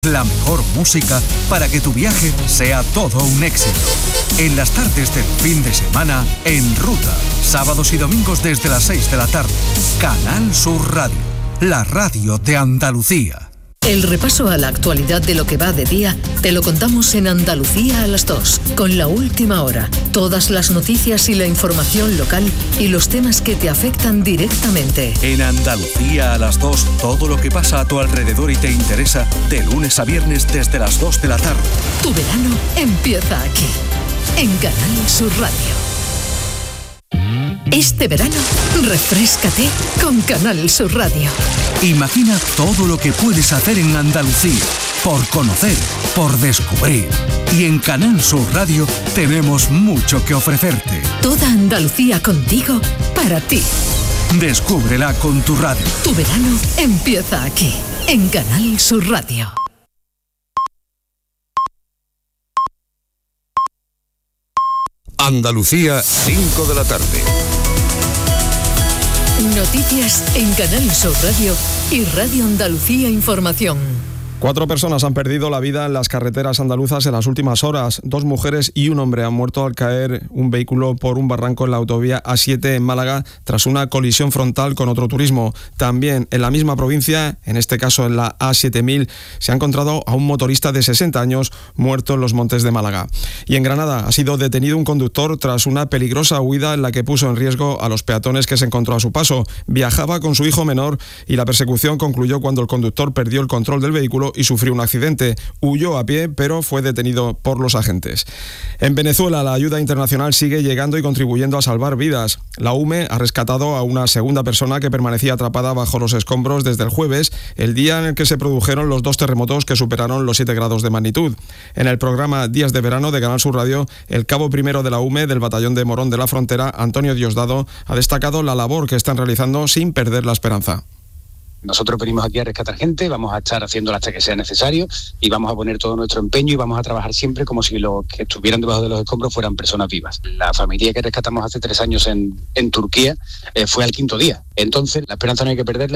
La mejor música para que tu viaje sea todo un éxito. En las tardes del fin de semana, En Ruta. Sábados y domingos desde las 6 de la tarde. Canal Sur Radio, la radio de Andalucía. El repaso a la actualidad de lo que va de día te lo contamos en Andalucía a las 2, con La Última Hora. Todas las noticias y la información local y los temas que te afectan directamente. En Andalucía a las 2, todo lo que pasa a tu alrededor y te interesa, de lunes a viernes desde las 2 de la tarde. Tu verano empieza aquí, en Canal Sur Radio. Este verano, refréscate con Canal Sur Radio. Imagina todo lo que puedes hacer en Andalucía, por conocer, por descubrir. Y en Canal Sur Radio tenemos mucho que ofrecerte. Toda Andalucía contigo, para ti. Descúbrela con tu radio. Tu verano empieza aquí, en Canal Sur Radio. Andalucía, 5 de la tarde. Noticias en Canal Sur Radio y Radio Andalucía Información. 4 personas han perdido la vida en las carreteras andaluzas en las últimas horas. 2 mujeres y un hombre han muerto al caer un vehículo por un barranco en la autovía A7 en Málaga tras una colisión frontal con otro turismo. También en la misma provincia, en este caso en la A7000, se ha encontrado a un motorista de 60 años muerto en los Montes de Málaga. Y en Granada ha sido detenido un conductor tras una peligrosa huida en la que puso en riesgo a los peatones que se encontró a su paso. Viajaba con su hijo menor y la persecución concluyó cuando el conductor perdió el control del vehículo y sufrió un accidente. Huyó a pie, pero fue detenido por los agentes. En Venezuela, la ayuda internacional sigue llegando y contribuyendo a salvar vidas. La UME ha rescatado a una segunda persona que permanecía atrapada bajo los escombros desde el jueves, el día en el que se produjeron los 2 terremotos que superaron los 7 grados de magnitud. En el programa Días de Verano de Canal Sur Radio, el cabo primero de la UME del batallón de Morón de la Frontera, Antonio Diosdado, ha destacado la labor que están realizando sin perder la esperanza. Nosotros venimos aquí a rescatar gente, vamos a estar haciéndolo hasta que sea necesario y vamos a poner todo nuestro empeño y vamos a trabajar siempre como si los que estuvieran debajo de los escombros fueran personas vivas. La familia que rescatamos hace 3 años en Turquía fue al 5.º día, entonces la esperanza no hay que perderla.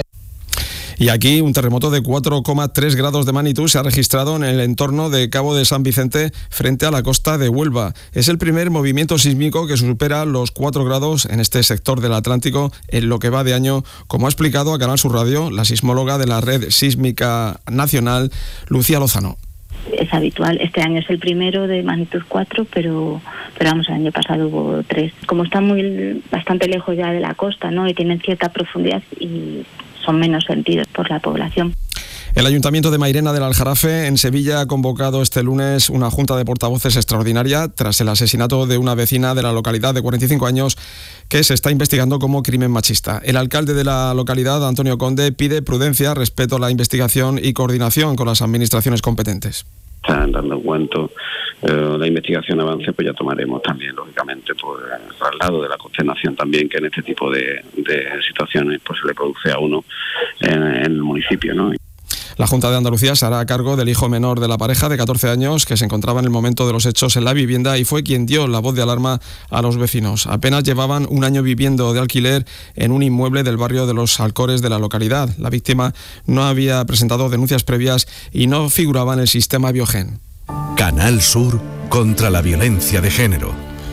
Y aquí un terremoto de 4,3 grados de magnitud se ha registrado en el entorno de Cabo de San Vicente frente a la costa de Huelva. Es el primer movimiento sísmico que supera los 4 grados en este sector del Atlántico en lo que va de año, como ha explicado a Canal Sur Radio la sismóloga de la Red Sísmica Nacional, Lucía Lozano. Es habitual, este año es el primero de magnitud 4, pero vamos, el año pasado hubo 3. Como están bastante lejos ya de la costa, ¿no?, y tienen cierta profundidad y son menos sentidos por la población. El Ayuntamiento de Mairena del Aljarafe, en Sevilla, ha convocado este lunes una junta de portavoces extraordinaria tras el asesinato de una vecina de la localidad de 45 años que se está investigando como crimen machista. El alcalde de la localidad, Antonio Conde, pide prudencia, respeto a la investigación y coordinación con las administraciones competentes. Están dando cuenta la investigación avance, pues ya tomaremos también, lógicamente, pues el traslado de la consternación también que en este tipo de situaciones pues se le produce a uno en el municipio, ¿no? La Junta de Andalucía se hará cargo del hijo menor de la pareja de 14 años que se encontraba en el momento de los hechos en la vivienda y fue quien dio la voz de alarma a los vecinos. Apenas llevaban un año viviendo de alquiler en un inmueble del barrio de Los Alcores de la localidad. La víctima no había presentado denuncias previas y no figuraba en el sistema Biogen. Canal Sur contra la violencia de género.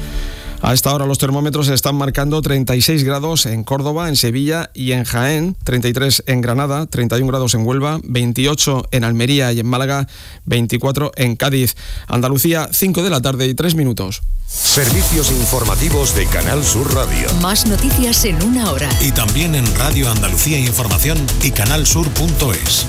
A esta hora los termómetros están marcando 36 grados en Córdoba, en Sevilla y en Jaén, 33 en Granada, 31 grados en Huelva, 28 en Almería y en Málaga, 24 en Cádiz. Andalucía, 5 de la tarde y 3 minutos. Servicios informativos de Canal Sur Radio. Más noticias en 1 hora. Y también en Radio Andalucía Información y canalsur.es.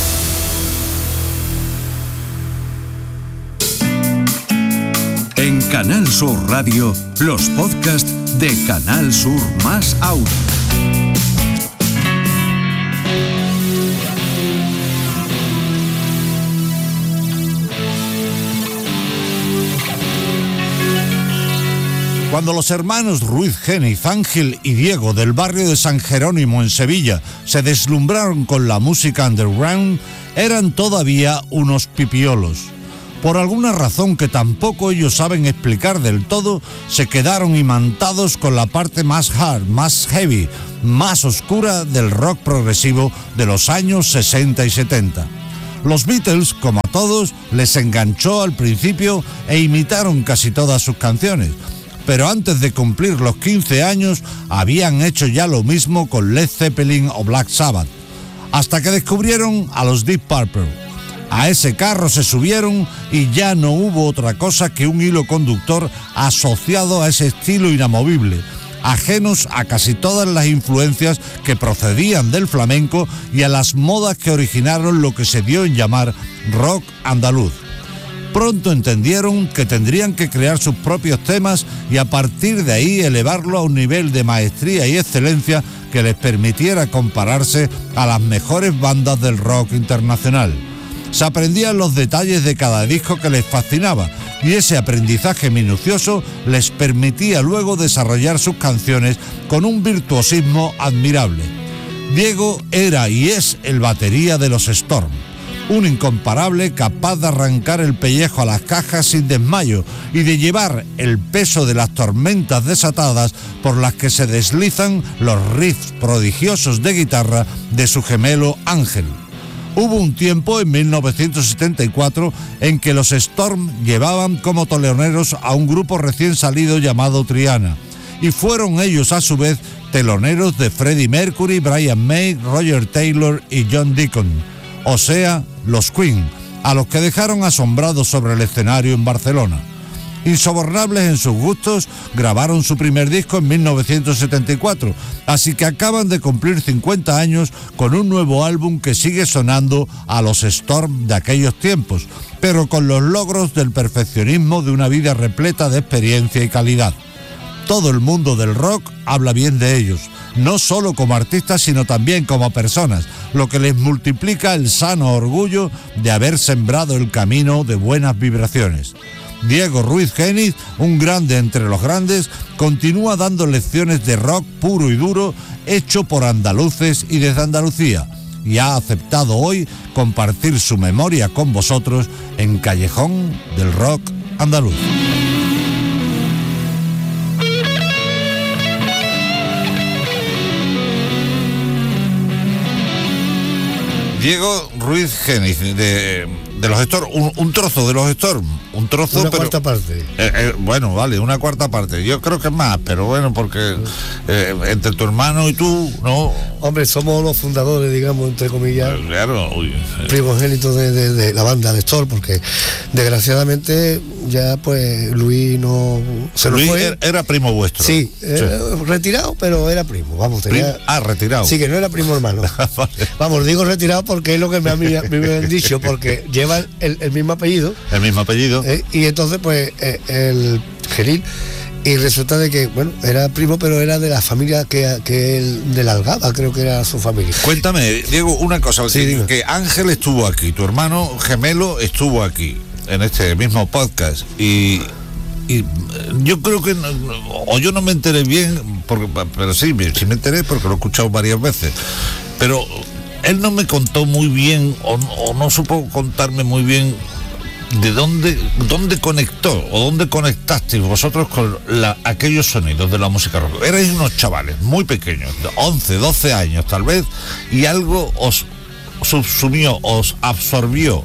En Canal Sur Radio, los podcasts de Canal Sur más Audio. Cuando los hermanos Ruiz Génez, Ángel y Diego del barrio de San Jerónimo en Sevilla se deslumbraron con la música underground, eran todavía unos pipiolos. Por alguna razón que tampoco ellos saben explicar del todo, se quedaron imantados con la parte más hard, más heavy, más oscura del rock progresivo de los años 60 y 70. Los Beatles, como a todos, les enganchó al principio e imitaron casi todas sus canciones. Pero antes de cumplir los 15 años, habían hecho ya lo mismo con Led Zeppelin o Black Sabbath. Hasta que descubrieron a los Deep Purple. A ese carro se subieron y ya no hubo otra cosa que un hilo conductor asociado a ese estilo inamovible, ajenos a casi todas las influencias que procedían del flamenco y a las modas que originaron lo que se dio en llamar rock andaluz. Pronto entendieron que tendrían que crear sus propios temas y a partir de ahí elevarlo a un nivel de maestría y excelencia que les permitiera compararse a las mejores bandas del rock internacional. Se aprendían los detalles de cada disco que les fascinaba y ese aprendizaje minucioso les permitía luego desarrollar sus canciones con un virtuosismo admirable. Diego era y es el batería de los Storm, un incomparable capaz de arrancar el pellejo a las cajas sin desmayo y de llevar el peso de las tormentas desatadas por las que se deslizan los riffs prodigiosos de guitarra de su gemelo Ángel. Hubo un tiempo, en 1974, en que los Storm llevaban como teloneros a un grupo recién salido llamado Triana, y fueron ellos a su vez teloneros de Freddie Mercury, Brian May, Roger Taylor y John Deacon, o sea, los Queen, a los que dejaron asombrados sobre el escenario en Barcelona. Insobornables en sus gustos, grabaron su primer disco en 1974, así que acaban de cumplir 50 años con un nuevo álbum que sigue sonando a los Storm de aquellos tiempos, pero con los logros del perfeccionismo de una vida repleta de experiencia y calidad. Todo el mundo del rock habla bien de ellos, no solo como artistas sino también como personas, lo que les multiplica el sano orgullo de haber sembrado el camino de buenas vibraciones. Diego Ruiz Géniz, un grande entre los grandes, continúa dando lecciones de rock puro y duro, hecho por andaluces y desde Andalucía, y ha aceptado hoy compartir su memoria con vosotros en Callejón del Rock Andaluz. Diego Ruiz Géniz, de los Storm, un trozo de los Storm, un trozo, una cuarta parte. Bueno, vale, una cuarta parte. Yo creo que es más, pero bueno, porque entre tu hermano y tú, ¿no? Hombre, somos los fundadores, digamos, entre comillas, claro, primogénitos de la banda de Storm, porque desgraciadamente ya pues Luis no se Luis nos fue. Era primo vuestro. Sí, retirado, pero era primo, vamos, tenía... retirado. Sí, que no era primo hermano. Vale. Vamos, digo retirado porque es lo que me han dicho, porque lleva el mismo apellido. El mismo apellido. Y entonces, pues, el Geril, y resulta de que, bueno, era primo, pero era de la familia que él, de la Algaba, creo que era su familia. Cuéntame, Diego, una cosa, sí, que Ángel estuvo aquí, tu hermano gemelo estuvo aquí, en este mismo podcast, y yo creo que, o yo no me enteré bien, pero sí me enteré porque lo he escuchado varias veces, pero él no me contó muy bien, o no supo contarme muy bien de dónde conectó o dónde conectasteis vosotros con aquellos sonidos de la música rock. Erais unos chavales muy pequeños, de 11, 12 años tal vez, y algo os subsumió, os absorbió.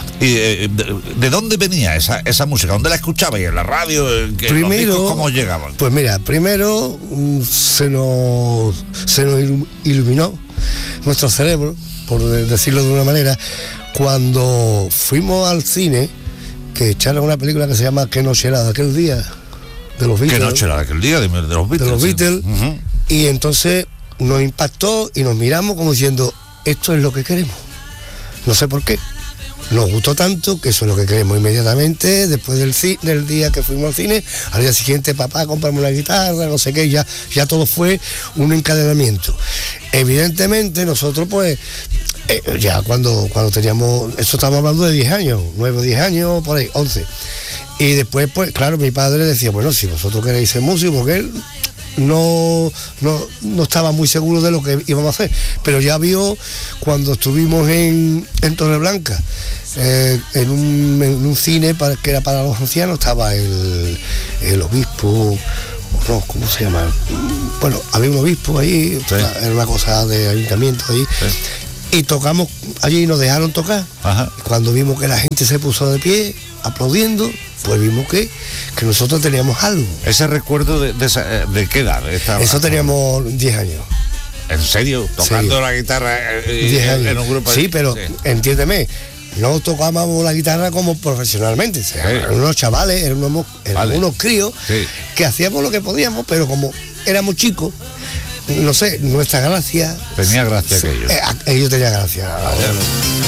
¿De dónde venía esa música? ¿Dónde la escuchabais? ¿En la radio? Primero, ¿cómo llegaban? Pues mira, primero se nos iluminó nuestro cerebro, por decirlo de una manera, cuando fuimos al cine, que echaron una película que se llama ¿Qué noche era de aquel día? De los Beatles. ¿Qué noche era de aquel día? De los Beatles. De los Beatles. Sí. Uh-huh. Y entonces nos impactó y nos miramos como diciendo, esto es lo que queremos. No sé por qué. Nos gustó tanto que eso es lo que queremos. Inmediatamente, después del día que fuimos al cine, al día siguiente, papá, compramos una guitarra, no sé qué, ya todo fue un encadenamiento. Evidentemente, nosotros pues, ya cuando teníamos, esto estamos hablando de 10 años, 9 o 10 años, por ahí, 11. Y después, pues, claro, mi padre decía, bueno, si vosotros queréis ser músicos, porque él no estaba muy seguro de lo que íbamos a hacer, pero ya vio cuando estuvimos en Torreblanca, en un cine que era para los ancianos, estaba el obispo, no, ¿cómo se llama? Bueno, había un obispo ahí, sí. Era una cosa de ayuntamiento ahí, sí. y tocamos allí y nos dejaron tocar. Ajá. Cuando vimos que la gente se puso de pie aplaudiendo, pues vimos que nosotros teníamos algo. ¿Ese recuerdo de qué edad? Eso teníamos 10 años. ¿En serio? ¿Tocando la guitarra 10 años. en un grupo? Sí, pero entiéndeme, no tocábamos la guitarra como profesionalmente. O sea, eran unos chavales, eran unos críos que hacíamos lo que podíamos, pero como éramos chicos, no sé, nuestra gracia... Tenía gracia aquello. Ellos tenían gracia.